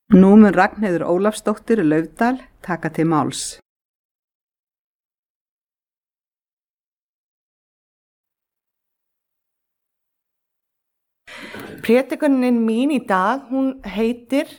Nú mun Ragnheiður Ólafsdóttir Laufdal taka til máls. Prédikunin mín í dag, hún heitir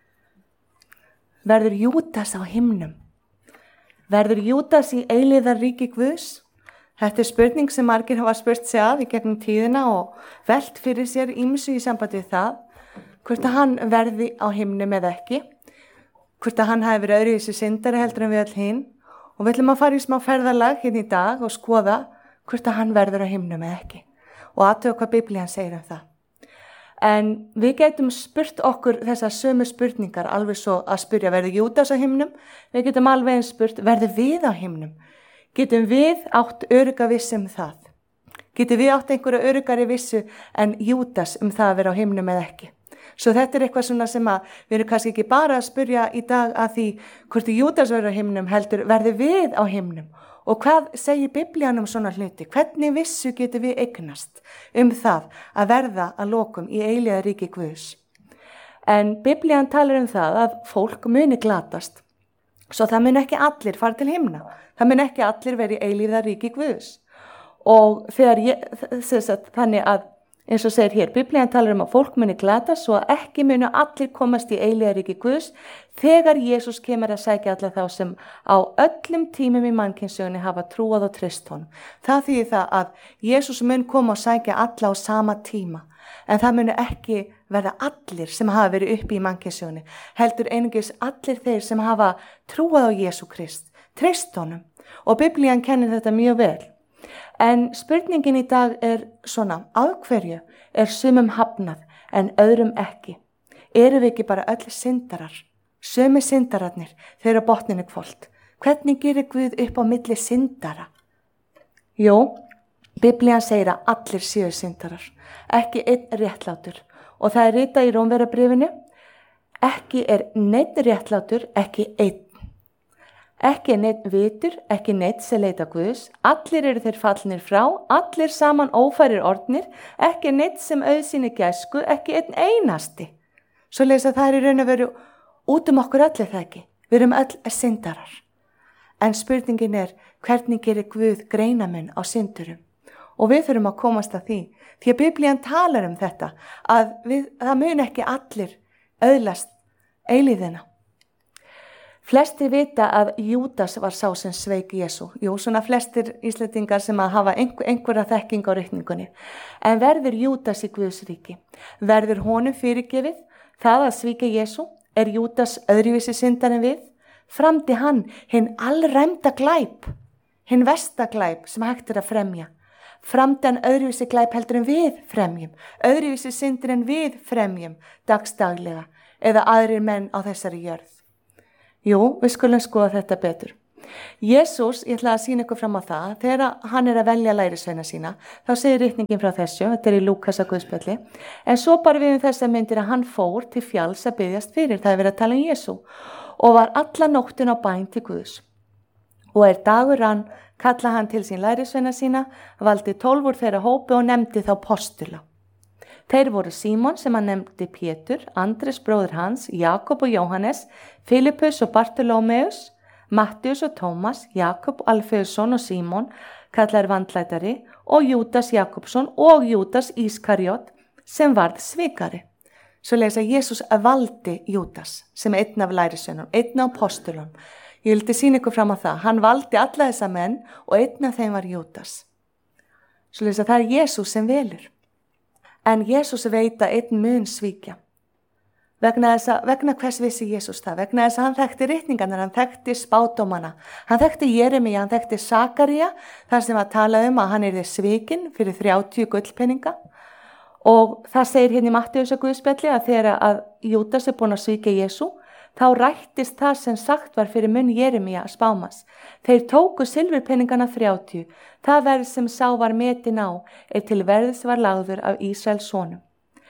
Verður Júdas á himnum? Verður Júdas í eilífðarríki Guðs? Þetta er spurning sem margir hafa spurt sig að í gegnum tíðina og velt fyrir sér ýmsu í sambandi við það, hvort að hann verði á himnum eða ekki, hvort að hann hafi verið öðruvísi syndari heldur en við öll hin, og við ætlum að fara í smá ferðalag hérna í dag og skoða hvort að hann verður á himnum eða ekki og athuga hvað Biblían segir um það. En við getum spurt okkur þessar sömu spurningar alveg svo að spyrja verður Júdas á himnum, við getum alveg eins spurt verður við á himnum, getum við átt örugga vissu um það, getum við átt einhverju öruggari vissu en Júdas um það að vera á himnum eða ekki. Svo þetta er eitthvað svona sem að við erum kannski ekki bara að spyrja í dag að því hvort Júdas verður á himnum heldur verður við á himnum og hvað segir Biblían um svona hluti, hvernig vissu getum við eignast um það að verða að lokum í eilífðarríki Guðs. En Biblían talar um það að fólk muni glatast, svo það mun ekki allir fara til himna, það mun ekki allir vera í eilífðarríki Guðs og þannig að eins og segir hér, Biblían talar um að fólk muni glatast svo að ekki munu allir komast í eilífðarríki Guðs þegar Jesús kemur að sækja alla þá sem á öllum tímum í mannkynnssögunni hafa trúað og treyst honum. Það þýðir það að Jesús mun koma og sækja alla á sama tíma, en það munu ekki verða allir sem hafa verið uppi í mannkynnssögunni, heldur einungis allir þeir sem hafa trúað á Jesú Krist, treyst honum, og Biblían kennir þetta mjög vel. En spurningin í dag er svona, af hverju er sumum hafnað en öðrum ekki? Erum við ekki bara öll syndarar? Sumi syndararnir, þeir eru á botninni hvolft. Hvernig gerir Guð upp á milli syndara? Jú, Biblían segir að allir séu syndarar, ekki einn réttlátur. Og það er ritað í Rómverjabréfinu, ekki er neinn réttlátur, ekki einn. Ekki neitt vitur, ekki neitt sem leita Guðs, allir eru þeir fallnir frá, allir saman ófærir orðnir, ekki neitt sem auðsýni gæsku, ekki einn einasti. Svo lesa það er í raun og veru út okkur allir það ekki, við erum öll syndarar. En spurningin er, hvernig gerir Guð greinamun á syndurum? Og við þurfum að komast að því að Biblían talar um þetta, að það mun ekki allir öðlast eilífðina. Flestir vita að Júdas var sá sem sveik Jesú. Jú, svona flestir Íslendingar sem að hafa einhverja þekking á reikningunni. En verður Júdas í Guðs ríki? Verður honum fyrirgefið? Það að svíka Jesú? Er Júdas öðruvísi syndar en við? Framdi hann hinn allræmda glæp, hinn versta glæp sem hægt er að fremja. Framdi hann öðruvísi glæp heldur en við fremjum, öðruvísi syndir en við fremjum dagsdaglega eða aðrir menn á þessari jörð. Jú, við skulum skoða þetta betur. Jesús, ég ætla að sýna ykkur fram á það, þegar hann er að velja lærisveina sína, þá segir ritningin frá þessu, þetta er í Lúkas að Guðspjalli, en svo bara við þessa myndir að hann fór til fjalls að biðjast fyrir, það er verið að tala um Jesú, og var alla nóttin á bæn til Guðs. Og dagur rann, kallaði hann til sín lærisveina sína, valdi 12 úr þeirra hópi og nefndi þá postula. Þeir voru Símon sem hann nefndi Pétur, Andrés bróðir hans, Jakob og Jóhannes, Filippus og Bartolómeus, Mattius og Tómas, Jakob Alfeusson og Símon, kallar vandlætari, og Júdas Jakobsson og Júdas Ískarjót sem varð svikari. Svo lesa Jesús valdi Júdas sem einn af lærisveinum, einn af postulum. Ég vildi sýna ykkur fram á það. Hann valdi alla þessa menn og einn af þeim var Júdas. Svo lesa það er Jesús sem velur. En Jesús veit að einn mun svíkja. Vegna hvers vissi Jesús það? Vegna þess að hann þekkti ritningarnar, hann þekkti spádómana. Hann þekkti Jeremía, hann þekkti Sakaría, þar sem að tala um að hann yrði svikinn fyrir 30 gullpeninga. Og það segir hérna í Matteus að Guðspjalli að þegar að Júdas er búin að svíkja Jesú, þá rættist það sem sagt var fyrir munn Jeremía spámans. Þeir tóku silfurpenningana 30, það verð sem sá var metin á, til verðs var lagður af Ísraels sonum.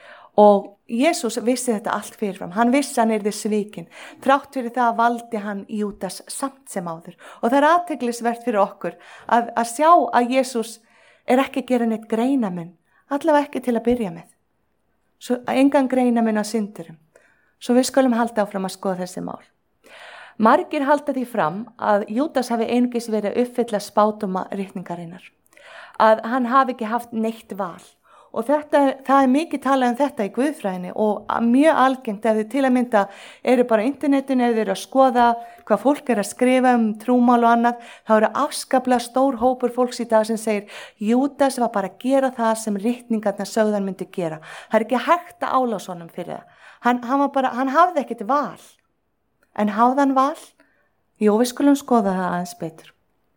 Og Jesús vissi þetta allt fyrirfram, hann vissi hann yrði svikinn, þrátt fyrir það valdi hann Júdas samt sem áður. Og það er athyglisvert fyrir okkur að sjá að Jesús er ekki að gera neitt greinamun, allavega ekki til að byrja með. Svo engan greinamun á syndurum. Svo við skulum halda áfram að skoða þessi mál. Margir halda því fram að Júdas hafi einungis verið að uppfylla spádóma ritningarinnar. Að hann hafi ekki haft neitt val. Og það mikið talað þetta í guðfræðinni og mjög algengt ef þið til að mynda eru bara á internetinu, ef þið eru að skoða hvað fólk er að skrifa trúmál og annað, þá eru afskaplega stór hópur fólks í dag sem segir Júdas var bara að gera það sem ritningarnar sögðan myndi gera. Það er ekki hægt að álása honum fyrir það. Hann hafði ekkert val. En hafði hann val? Jú, við skulum skoða það aðeins betur.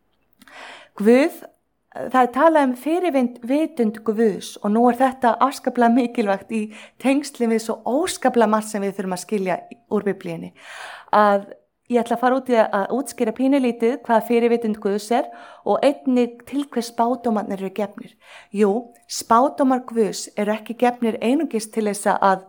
Það er talað fyrirvitund Guðs og nú er þetta afskaplega mikilvægt í tengsli við svo óskaplega margt sem við þurfum að skilja úr Biblíunni. Að ég ætla að fara út í að útskýra pínulítið hvað fyrirvitund Guðs er og einnig til hvers spádómarnir eru gefnir. Jú, spádómar Guðs eru ekki gefnir einungis til þess að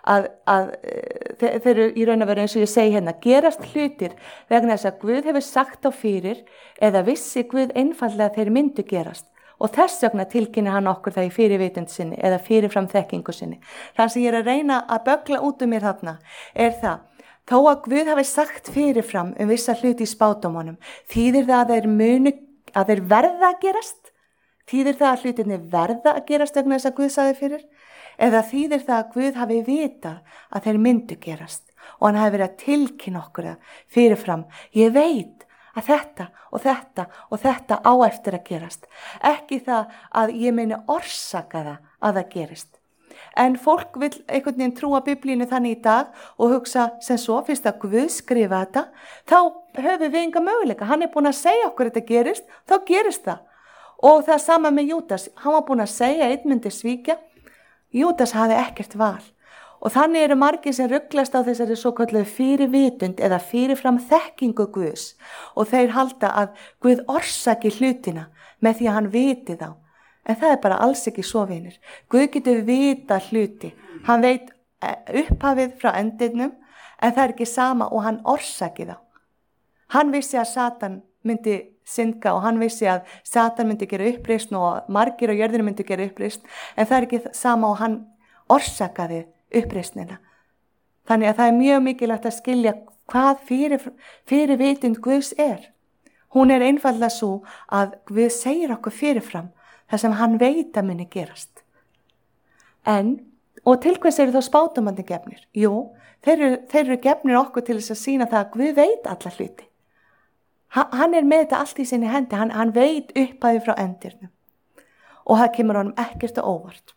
þeir eru í raun og veru eins og ég segi hérna gerast hlutir vegna þess að Guð hefur sagt á fyrir eða vissi Guð einfaldlega þeir myndu gerast og þess vegna tilkynir hann okkur það í fyrirvitund sinni eða fyrirfram þekkingu sinni. Það sem ég er að reyna að bögla út mér þarna er það þó að Guð hafi sagt fyrirfram vissa hluti í spádómunum þýðir það að þeir verða að gerast? Þýðir það að hlutinni verða að gerast vegna þess að Guð sagði fyrir? Eða þýðir það að Guð hafi vitað að þeir myndu gerast og hann hafi verið að tilkynna okkur það fyrirfram. Ég veit að þetta og þetta og þetta á eftir að gerast. Ekki það að ég muni orsaka það að það gerist. En fólk vil einhvern veginn trúa Biblíunni þannig í dag og hugsa sem svo fyrst að Guð skrifa þetta, þá höfum við enga möguleika. Hann er búin að segja okkur þetta gerist, þá gerist það. Og það sama með Júdas, hann var búin að segja einn myndi svíkja. Júdas hafði ekkert val og þannig eru margir sem rugglast á þessari svo kölluðu fyrirvitund eða fyrirfram þekkingu Guðs og þeir halda að Guð orsaki hlutina með því að hann viti þá. En það er bara alls ekki svo vinir. Guð getur vita hluti. Hann veit upphafið frá endinum en það er ekki sama og hann orsaki þá. Hann vissi að Satan myndi synga og hann vissi að Satan myndi gera uppreisn og margir á jörðinu myndi gera uppreisn en það er ekki sama og hann orsakaði uppreisnina. Þannig að það er mjög mikilvægt að skilja hvað fyrirvitund Guðs er. Hún er einfaldlega svo að Guð segir okkur fyrirfram það sem hann veit að muni gerast. Og til hvers eru þá spádómarnir gefnir? Jú, þeir eru gefnir okkur til þess að sýna það að Guð veit alla hluti. Hann er með þetta allt í sinni hendi, hann veit upphæði frá endirnum og það kemur honum ekkert á óvart.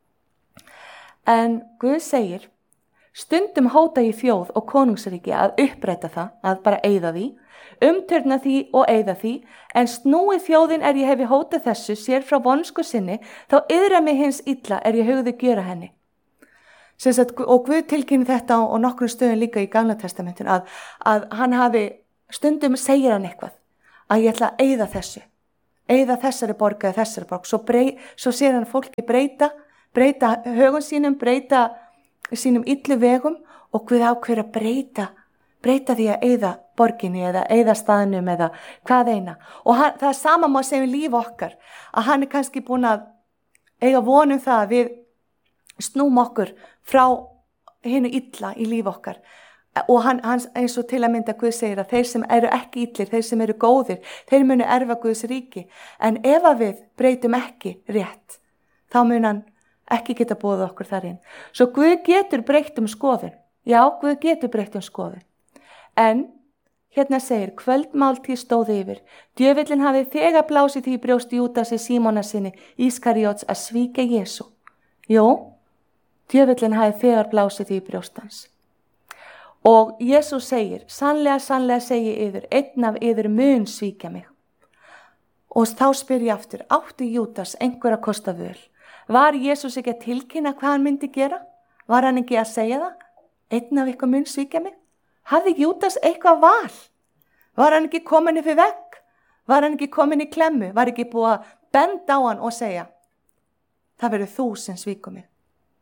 En Guð segir, stundum hóta ég þjóð og konungsríki að uppræta það, að bara eyða því, umturna því og eyða því, en snúi þjóðin ég hefi hótað þessu sér frá vonsku sinni, þá yðra mig hins illa ég hugði gjöra henni. Og Guð tilkynni þetta og nokkrum stöðum líka í Gamla testamentinu að hann hafi stundum segir hann eitthvað að ég ætla að eyða þessari borg eða þessari borg svo sér hann fólki breyta högum sínum, breyta sínum illu vegum og Guð ákveður að breyta því að eyða borginni eða eyða staðnum eða hvað eina og það er sama má segja um líf okkar að hann er kannski búin að eiga vonum það að við snúm okkur frá hinu illa í líf okkar. Og hann eins og til að mynda Guð segir að þeir sem eru ekki illir, þeir sem eru góðir, þeir munu erfa Guðs ríki. En ef að við breytum ekki rétt, þá mun hann ekki geta boðið okkur þar inn. Svo Guð getur breytt skoðun. Já, Guð getur breytt skoðun. En hérna segir, kvöldmáltíð stóð yfir. Djöfullinn hafi þegar blásið því brjóst Júdasi Símona sinni Ískariots að svíkja Jesú. Jú, djöfullinn hafi þegar blásið því brjóst hans. Og Jesús segir, sannlega segi yður, einn af yður mun svíkja mig. Og þá spyr ég aftur, átti Júdas einhver að kosta völ? Var Jesús ekki að tilkynna hvað hann myndi gera? Var hann ekki að segja það? Einn af ykkur mun svíkja mig? Hafði Júdas eitthvað val? Var hann ekki komin upp í vegg? Var hann ekki komin í klemmu? Var ekki búið að benda á hann og segja, það verður þú sem svíkur mig?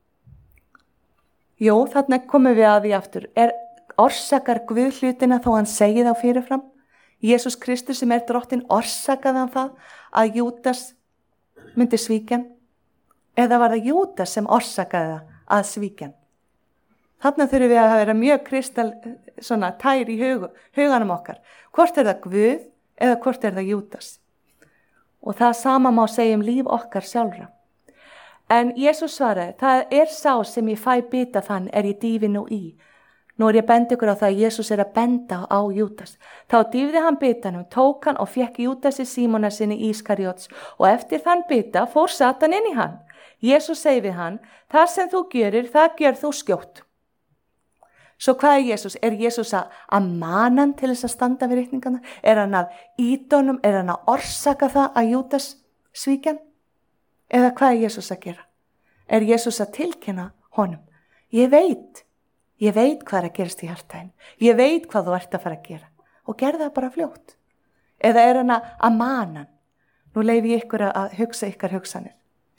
Jú, þarna komum við að því aftur. Orsakar Guð hlutina þó hann segi þá fyrirfram? Jesús Kristus sem drottinn orsakaði hann það að Júdas myndi svíkja hann? Eða var það Júdas sem orsakaði það að svíkja hann? Þarna þurfum við að vera mjög svona tær í huganum okkar. Hvort það Guð eða hvort það Júdas? Og það sama má segja líf okkar sjálfra. En Jesús svaraði, það sá sem ég fæ bita þann ég dýfi nú í. Nú ég bendi ykkur á það að Jesús að benda á Júdas. Þá dýfði hann bitanum, tók hann og fekk Júdasi Símonar sinni Ískarjóts og eftir þann bita fór Satan inn í hann. Jesús segi við hann, það sem þú gerir, það gjör þú skjótt. Svo hvað Jesús? Jesús að mana hann til þess að standa við reikningana? Hann að ýta honum? Hann að orsaka það að Júdas svíkja hann? Eða hvað Jesús að gera? Jesús að tilkynna honum? Ég veit hvað að gerast í hjartæðinu. Ég veit hvað þú ert að fara að gera. Og gerð það bara fljótt. Eða hann að mana hann? Nú leyfi ég ykkur að hugsa ykkar hugsanir.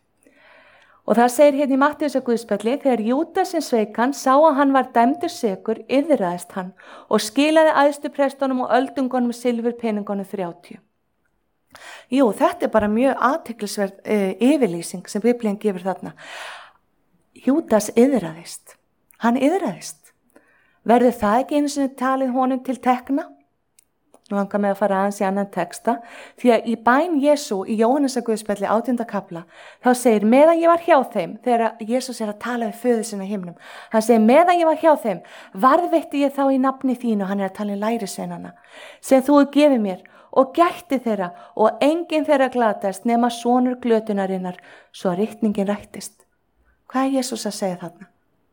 Og það segir hérna í Mattheusar Guðspjalli, þegar Júdasinn sveik hann, sá að hann var dæmdur sekur, iðraðist hann og skilaði æðstu prestunum og öldungunum silfurpeningunum 30. Jú, þetta bara mjög athyglisverð yfirlýsing sem Biblían gefur þarna. Júdas iðraðist. Hann iðraðist. Verður það ekki einu sinni talið honum til tekna? Nú langar mig að fara aðeins í annan texta, því að í bæn Jesú í Jóhannesar Guðspjalli 18. kapla, þá segir, meðan ég var hjá þeim, þegar Jesús að tala við föður sinna í himnum, hann segir, meðan ég var hjá þeim, varðveitti ég þá í nafni þínu, hann að tala lærisveinana, sem þú gefið mér, og gætti þeirra, og enginn þeirra glatast, nema sonur glötunarinnar, svo að ritningin rættist. Hvað Jesús að segja þarna?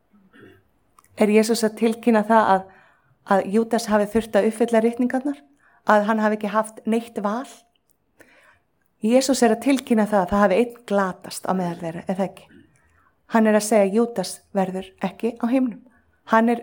Jesús að tilkynna það að Júdas hafi þurft að uppfylla ritningarnar? Að hann hafi ekki haft neitt val? Jesús að tilkynna það að það hafi einn glatast á meðal þeirra, eða ekki. Hann að segja að Júdas verður ekki á himnum. Hann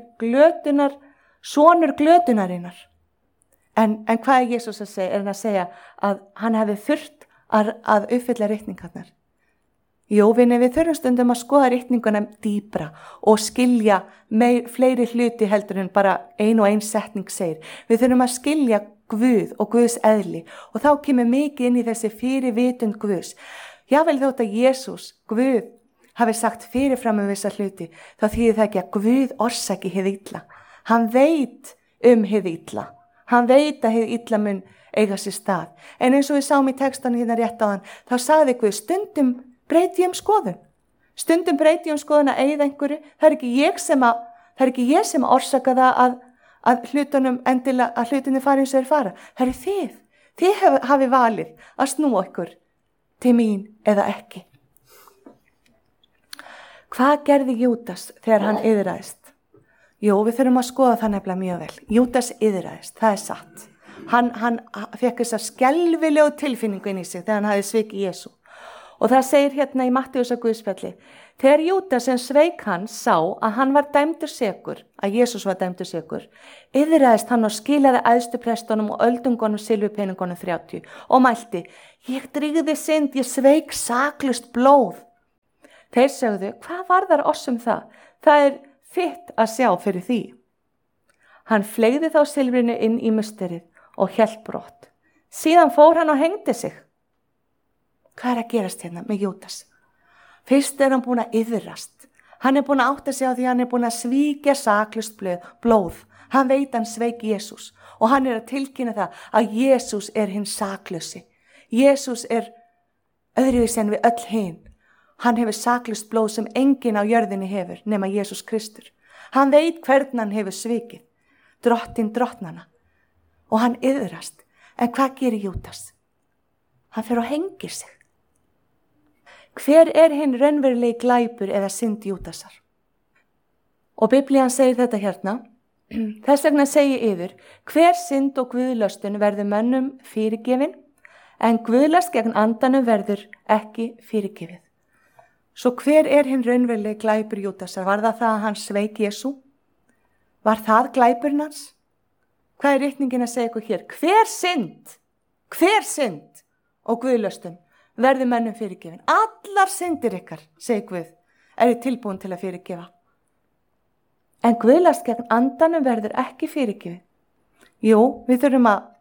sonur glötunarinnar. En hvað Jesús að segja? Hann að segja að hann hafi þurft að uppfylla ritningarnar. Jú, við þurfum stundum að skoða ritninguna dýpra og skilja fleiri hluti heldur en bara ein og ein setning segir. Við þurfum að skilja Guð og Guðs eðli og þá kemur mikið inn í þessi fyrirvitund Guðs. Jável þótt að Jesús, Guð, hafi sagt fyrirfram þessa hluti, þá þýðir það ekki að Guð orsaki hið illa. Hann veit hið illa. Hann veit að hið illa mun eiga sér stað. En eins og við sáum í textanu hérna rétt á hann, þá sagði Guð, stundum breyti ég skoðun. Stundum breyti ég skoðun að eigða einhverju. Það er ekki ég sem orsaka það að hlutinni fari eins og fara. Það er þið. Þið hafi valið að snúa ykkur til mín eða ekki. Hvað gerði Júdas þegar hann iðraðist? Jú, við þurfum að skoða það nefnilega mjög vel. Júdas iðraðist, það er satt. Hann fekk þessa skelfilegu tilfinningu inn í sig þegar hann hafði svikið Jesú. Og það segir hérna í Mattheusar Guðspjalli, þegar Júdas sem sveik hann sá að hann var dæmdur sekur, að Jesús var dæmdur sekur, iðraðist hann og skilaði æðstu prestunum og öldungunum silfurpeningunum 30 og mælti, ég drýgði synd, ég sveik saklaust blóð. Þeir sögðu, hvað varðar oss það? Það er þitt að sjá fyrir því. Hann fleygði þá silfrinu inn í musterið og hélt brott. Síðan fór hann og hengdi sig. Hvað er að gerast hérna með Júdas? Fyrst er hann búin að iðrast. Hann er búin að átta sig á því hann er búin að svíkja saklaust blóð. Hann veit hann sveik Jesús og hann er að tilkynna það að Jesús er hinn saklausi. Jesús er öðruvísi en við öll hin. Hann hefur saklaust blóð sem enginn á jörðinni hefur nema Jesús Kristur. Hann veit hvernig hann hefur svikið. Drottinn drottnana. Og hann iðrast. En hvað gerir Júdas? Hann fer og hengir sig. Hver er hinn raunverulegi glæpur eða synd Júdasar? Og Biblían segir þetta hérna. Þess vegna segi yður, hver synd og guðlöstun verður mönnum fyrirgefin, en guðlast gegn andanum verður ekki fyrirgefið. Svo hver er hinn raunverulegi glæpur Júdasar? Var það að hann sveik Jesú? Var það glæpurinn hans? Hvað er ritningin að segja ykkur hér? Hver synd og guðlöstun verður mönnum fyrirgefin. Allar syndir ykkar, segir Guð, er tilbúin til að fyrirgefa. En guðlast gegn andanum verður ekki fyrirgefin. Jú, við þurfum að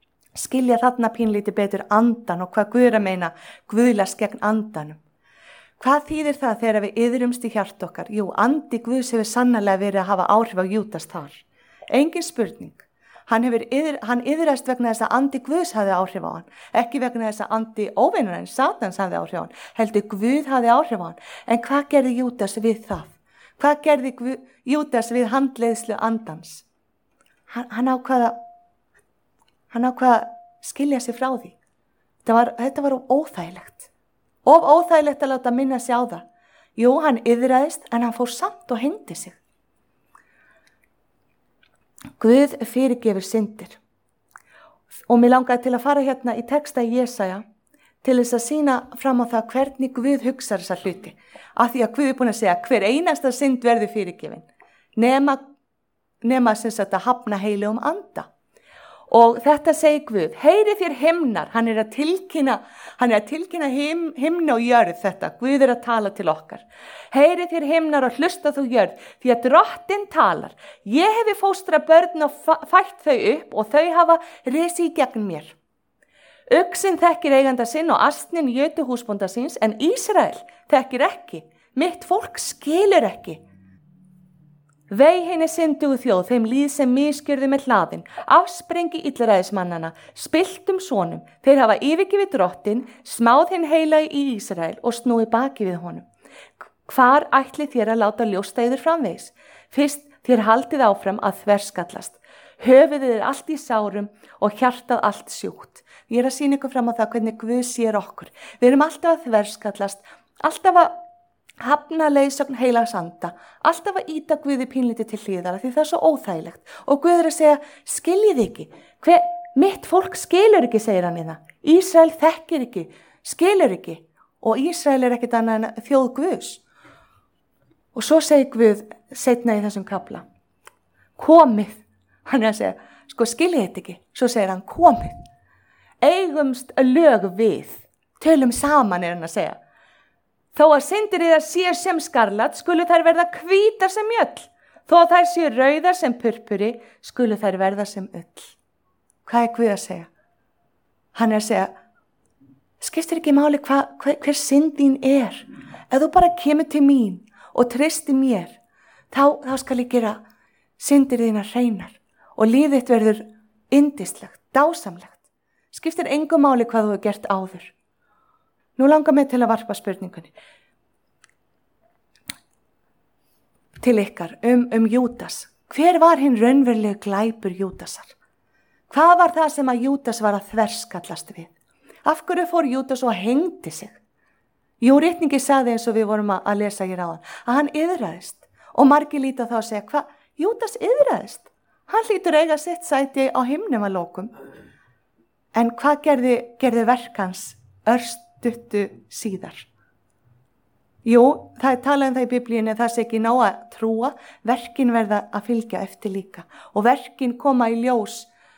skilja þarna pínlítið betur andan og hvað Guð er að meina guðlast gegn andanum. Hvað þýðir það þegar við iðrumst í hjart okkar? Jú, andi Guðs hefur sannarlega verið að hafa áhrif á Júdas þar. Engin spurning. Hann iðrast vegna þess að andi Guðs hafði áhrif á hann. Ekki vegna þess að andi óvinurinn, Satans hafði áhrif á hann. Heldur Guð hafði áhrif á hann. En hvað gerði Júdas við það? Hvað gerði Júdas við handleiðslu andans? Hann ákvað að skilja sig frá því. Þetta var óþægilegt. Of óþægilegt að láta minna sig á það. Jú, hann iðraðist en hann fór samt og hengdi sig. Guð fyrirgefur syndir. Og mér langaði til að fara hérna í texta í Jesaja til þess að sýna fram á það hvernig Guð hugsar þessa hluti. Af því að Guð búin að segja hver einasta synd verður fyrirgefin. Nema sem sagt að hafna heiligum anda. Og þetta segir Guð, heyri þér himnar, hann er að tilkynna himni og jörð þetta, Guð er að tala til okkar. Heyri þér himnar og hlusta þú jörð, því að Drottinn talar. Ég hefi fóstra börn og fætt þau upp og þau hafa risið í gegn mér. Uxinn þekkir eiganda sinn og astnin jötu húsbónda síns, en Ísrael þekkir ekki, mitt fólk skilur ekki. Vei henni syndugu þjóð, þeim líð sem misgjörðu með hlaðin, afsprengi illræðismannana, spilltum sonum, þeir hafa yfirgefið Drottinn, smáð hinn heilagi í Ísrael og snúi baki við honum. Hvar ætli þér að láta ljósta yður framvegis? Fyrst þér haldið áfram að þverskallast. Höfuðið er allt í sárum og hjartað allt sjúkt. Ég er að sýna ykkur fram á það hvernig Guð sér okkur. Við erum alltaf að þverskallast, alltaf að hafna leiðsögn heilags anda, alltaf að íta Guði pínlítið til hliðar því það er svo óþægilegt. Og Guð er að segja, skiljið ekki, mitt fólk skilur ekki, segir hann í það. Ísrael þekkir ekki, skilur ekki og Ísrael er ekkit annað en þjóð Guðs. Og svo segir Guð seinna í þessum kafla, komið, hann er að segja, skiljið þetta ekki, svo segir hann komið, eigumst lög við, tölum saman er hann að segja. Þó að syndir yðar séu sem skarlat, skulu þær verða hvítar sem mjöll. Þó að þær séu rauðar sem purpuri, skulu þær verða sem ull. Hvað er Guð að segja? Hann er að segja, skiptir ekki máli hver synd þín er. Ef þú bara kemur til mín og treystir mér, þá skal ég gera syndir þínar hreinar og lífið þitt verður yndislegt, dásamlegt. Skiptir engu máli hvað þú hefur gert áður. Nú langar mig til að varpa spurningunni til ykkar Júdas. Hver var hinn raunverulegu glæpur Júdasar? Hvað var það sem að Júdas var að þverskallast við? Af hverju fór Júdas og hengdi sig? Jú, ritningi sagði eins og við vorum að lesa hér áðan, að hann iðraðist og margir líta þá að segja, hvað? Júdas iðraðist? Hann hlýtur eiga sitt sæti á himnum að lokum. En hvað gerði verk hans örstuttu síðar? Jú, það er talað það í Biblíunni, það sé ekki ná að trúa, verkin verða að fylgja eftir líka og verkin koma í ljós,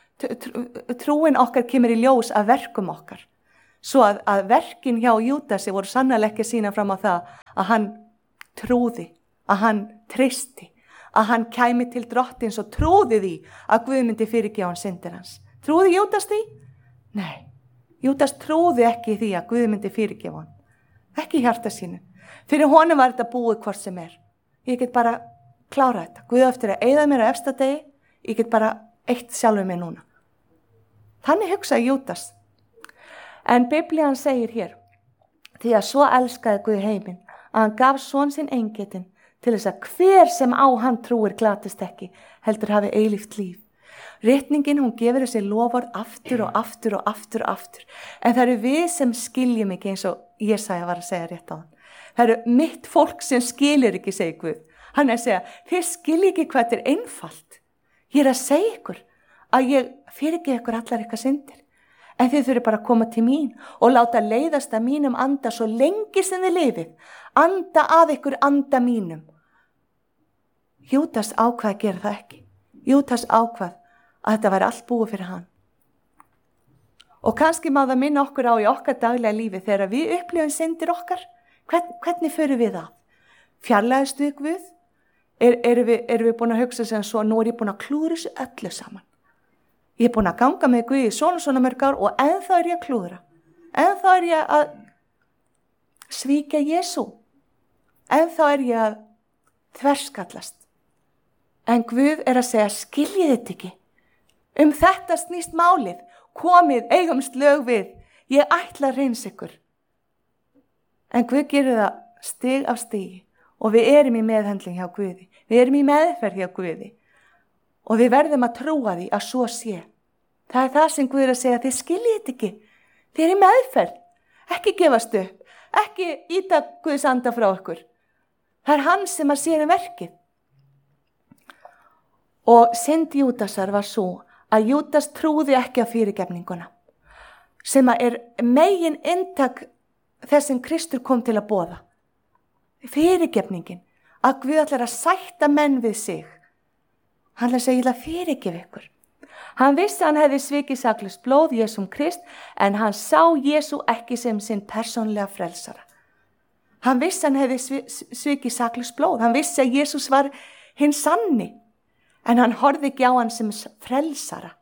trúin okkar kemur í ljós af verkum okkar. Svo að verkin hjá Júdasi voru sannarlega ekki að sýna fram á það að hann trúði, að hann treysti, að hann kæmi til Drottins og trúði því að Guð myndi fyrirgefa hann syndir hans. Trúði Júdas því? Nei, Júdas trúði ekki því að Guð myndi fyrirgefa hann. Ekki í hjarta sínu. Fyrir honum var þetta búið hvort sem er. Ég get bara klárað þetta. Guð eftir að eyða mér á efsta degi, ég get bara eitt sjálfur mig núna. Þannig hugsaði Júdas. En Biblían segir hér, því að svo elskaði Guð heiminn, að hann gaf son sinn eingetinn til þess að hver sem á hann trúir glatist ekki, heldur hafi eilíft líf. Ritningin, hún gefur þessi loford aftur og aftur og aftur og aftur. En það eru við sem skiljum ekki eins og Jesaja var að segja rétt á hann. Það eru mitt fólk sem skilur ekki, segir Guð. Hann er að segja, þið skilji ekki hvað þetta er einfalt. Ég er að segja ykkur að ég fyrirgefi ykkur allar ykkar syndir. En þið þurfið bara að koma til mín og láta leiðast að mínum anda svo lengi sem þið lifið. Anda að ykkur anda mínum. Júdas ákvað að gera það ekki. Júdas ákvað að þetta væri allt búið fyrir hann. Og kannski má það minna okkur á í okkar daglega lífi þegar við upplifum syndir okkar. Hvernig förum við það? Fjarlægist við Guð? Erum við búin að hugsa sem svo, nú er ég búin að klúðra þessu öllu saman. Ég er búin að ganga með Guð í svona mörg ár og ennþá er ég að klúðra. Ennþá er ég að svíkja Jesú. Ennþá ég að þverskallast. En Guð að segja, skiljið þetta ekki. Þetta snýst málið. Komið, eigumst lög við. Ég ætla að reyns ykkur. En Guð gerir það stig af stigi. Og við erum í meðhendling hjá Guði. Við erum í meðferð hjá Guði. Og við verðum að trúa því að svo sé. Það það sem Guð að segja, þið skiljið þetta ekki. Þið eru í meðferð. Ekki gefast upp. Ekki íta Guðs anda frá ykkur. Það hann sem að sér verkið. Og synd Júdasar var svo að Júdas trúði ekki á fyrirgefninguna. Sem að megin inntak þess sem Kristur kom til að boða. Fyrirgefningin. Að Guð ætlar að sætta menn við sig. Hann ætlar að segja, ég ætla að fyrirgefa ykkur. Hann vissi að hann hefði svikið saklaust blóð Jesúm Krist, en hann sá Jesú ekki sem sinn persónlega frelsara. Hann vissi að hann hefði svikið saklaust blóð. Hann vissi að Jesús var hinn sanni, en hann horfði ekki á hann sem frelsara.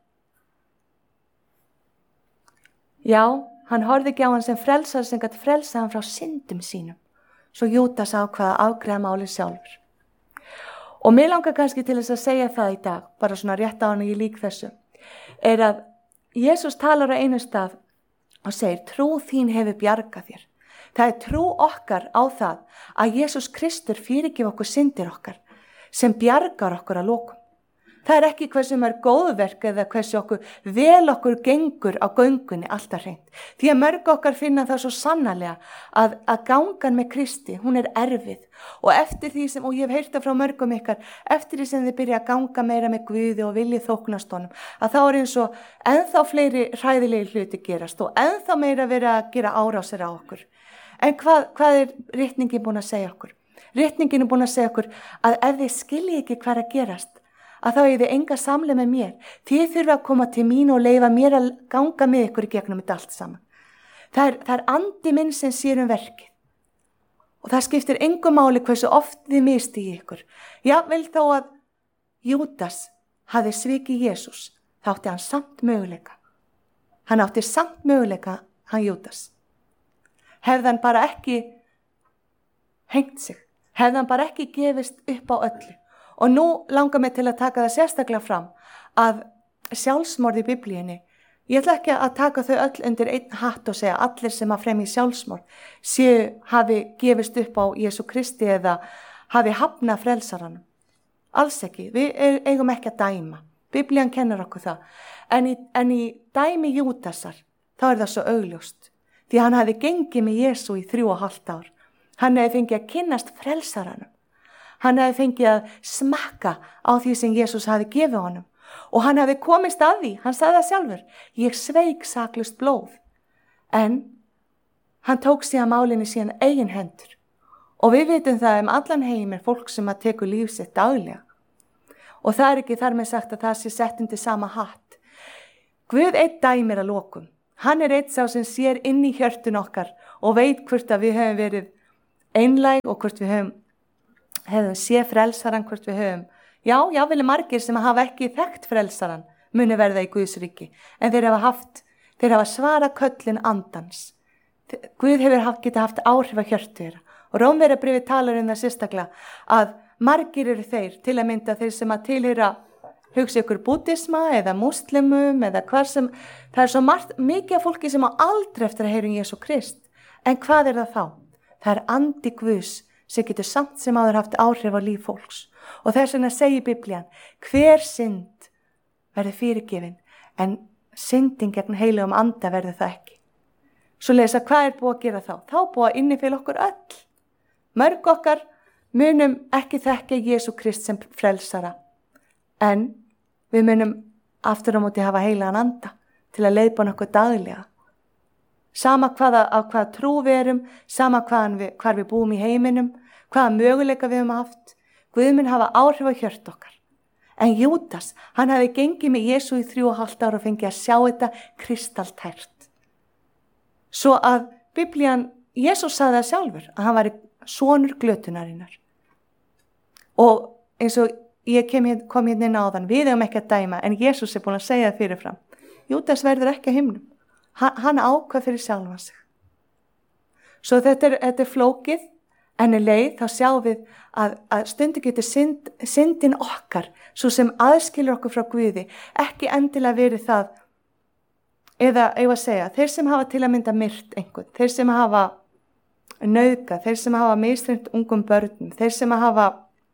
Já, hann horfði ekki á hann sem frelsara sem gat frelsað hann frá syndum sínum. Svo Júdas ákvað að afgreiða málið sjálfur. Og mér langar kannski til þess að segja það í dag, bara svona rétt á hann ég lík þessu, að Jesús talar á einu stað og segir, trú þín hefur bjargað þér. Það trú okkar á það að Jesús Kristur fyrirgef okkur syndir okkar sem bjargar okkur að lokum. Það ekki hversu góðverk eða hversu vel okkur gengur á göngunni alltaf hreint. Því að mörg okkar finna það svo sannarlega að gangan með Kristi, hún erfið. Og eftir því sem, og ég hef heyrt það frá mörgum ykkar, eftir því sem þið byrja að ganga meira með Guði og viljið þóknast honum, að þá eins og ennþá fleiri hræðilegi hluti gerast og ennþá meira verið að gera árásir á okkur. En hvað ritningin búin að segja okkur? Ritningin búin að segja okkur að ef þið skiljið ekki hvað að gerast, að þá þið enga samleið með mér. Þið þurfa að koma til mín og leyfa mér að ganga með ykkur í gegnum þetta allt saman. Það andi minn sem sér verkið. Og það skiptir engu máli hversu oft þið misti í ykkur. Jafnvel þó að Júdas hafði svikið Jesús, þá átti hann samt möguleika. Hann átti samt möguleika, hann Júdas. Hefði hann bara ekki hengt sig. Hefði hann bara ekki gefist upp á öllu. Og nú langar mig til að taka það sérstaklega fram að sjálfsmorð í Biblíunni, ég ætla ekki að taka þau öll undir einn hatt og segja allir sem að fremja sjálfsmorð hafi gefist upp á Jesú Kristi eða hafi hafnað frelsaranum. Alls ekki, við eigum ekki að dæma. Biblían kennir okkur það. En í dæmi Júdasar, þá það svo augljóst. Því hann hafi gengið með Jesú í 3,5 ár. Hann hefði fengið að kynnast frelsaranum. Hann hefði fengið að smakka á því sem Jesús hafi gefið honum. Og hann hefði komist að því, hann sagði það sjálfur, ég sveik saklaust blóð. En hann tók síðan málinni síðan eigin hendur. Og við vitum það allan heim fólk sem að tekur líf sitt daglega. Og það ekki þar með sagt að það sé sett undir sama hatt. Guð einn dæmir að lokum. Hann einn sá sem sér inn í hjörtun okkar og veit hvort að við höfum verið einlæg og hvort við höfum sé frelsaran, hvort við höfum. Já, vilja margir sem hafa ekki þekkt frelsaran muni verða í Guðs ríki. En þeir hafa svara köllin andans. Guð geta haft áhrif að hjörtu þeirra. Og Rómverjabréfið talar það sérstaklega að margir eru þeir, til að mynda þeir sem að tilheyra hugsa ykkur búddisma eða múslimum eða hvar sem, það svo mikið af fólki sem á aldrei eftir að heyra Jesú Krist. En hvað það þá? Það andi Guðs sem getur samt sem áður haft áhrif á líf fólks. Og þess vegna segir Biblían, hver synd verður fyrirgefin, en syndin gegn heilugum anda verður það ekki. Svo lesa, hvað búið að gera þá? Þá búið að innifela okkur öll. Mörg okkar munum ekki þekka Jesú Krist sem frelsara, en við munum aftur á móti hafa heilagan anda til að leiðbana okkur daglega. Sama hvaða trú við erum, sama hvar við búum í heiminum, hvaða möguleika við höfum haft, Guð mun hafa áhrif á hjört okkar. En Júdas, hann hafi gengið með Jesú í 3,5 ár og fengið að sjá þetta kristaltært. Svo að Biblían, Jesús sagði það sjálfur, að hann var sonur glötunarinnar. Og eins og ég kom hérna inn á þann, við eigum ekki að dæma, en Jesús búin að segja það fyrirfram. Júdas verður ekki að himnum. Hann ákvað fyrir sjálfan sig. Svo þetta er flókið, en leið þá sjáum við að stundu getur syndin okkar, svo sem aðskilur okkur frá Guði, ekki endilega verið það, eða ég að segja, þeir sem hafa til að mynda myrt einhvern, þeir sem hafa nauðgað, þeir sem hafa misþyrmt ungum börnum, þeir sem hafa,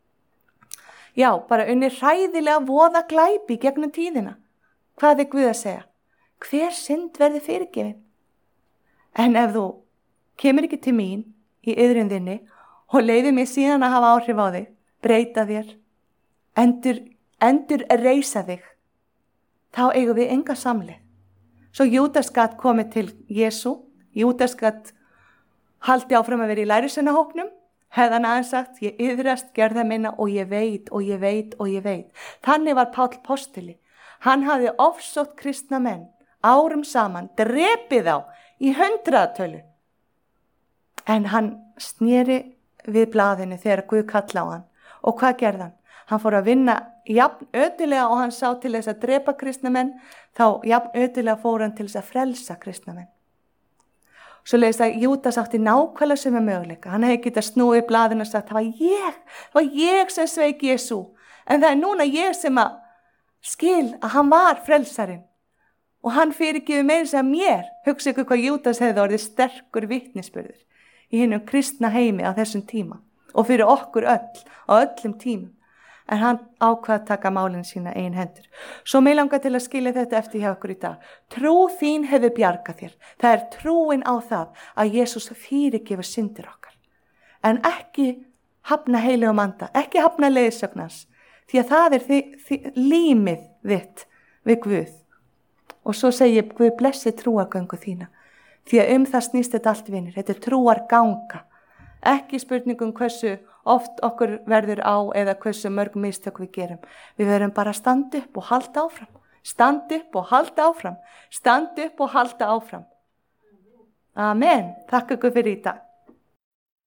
bara unni hræðilega voða glæpi gegnum tíðina. Hvað er Guð að segja? Hver synd verði fyrirgefin? En ef þú kemur ekki til mín í iðrun þinni og leyfir mig síðan að hafa áhrif á þig, breyta þér, endur reisa þig, þá eigum við enga samleið. Svo Júdas gat komið til Jesú, Júdas gat haldi áfram að vera í lærisveinahópnum, hefði hann aðeins sagt, ég iðrast gerða minna og ég veit og ég veit og ég veit. Þannig var Páll postuli. Hann hafði ofsótt kristna menn, árum saman, drepið á í 100-tölu. En hann sneri við blaðinu þegar Guð kalla á hann. Og hvað gerði hann? Hann fór að vinna jafn ötulega og hann sá til þess að drepa kristna menn, þá jafn ötulega fór hann til þess að frelsa kristna menn. Svo leiðist að Júdas átti nákvæmlega sömu möguleika. Hann hefði getað snúið blaðinu og sagt, það var ég sem sveik Jesú. En það er núna ég sem að skil að hann var frelsarinn. Og hann fyrirgefur meira sem mér. Hugsa ykkur hvað Júdas hefði orðið sterkur vitnisburður í hinum kristna heimi á þessum tíma. Og fyrir okkur öll, á öllum tímum. En hann ákvað að taka málin sína ein hendur. Svo mig langar til að skilja þetta eftir hjá okkur í dag. Trú þín hefur bjargað þér. Það er trúin á það að Jesús fyrirgefur syndir okkar. En ekki hafna heiligum anda, ekki hafna leiðsögnans. Því að það er límið þitt við Guð. Og svo segir Guð blessi trúargöngu þína. Því að það snýst þetta allt vinir. Þetta er trúarganga. Ekki spurningum hversu oft okkur verður á eða hversu mörg mistök við gerum. Við verðum bara að standa upp og halda áfram. Standa upp og halda áfram. Standa upp og halda áfram. Amen. Takk ykkur fyrir í dag.